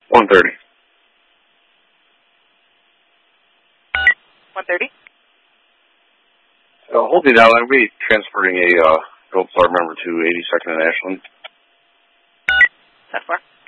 130. 130. Hold me down. I'll be transferring a Gold Star member to 82nd and Ashland. 10-4.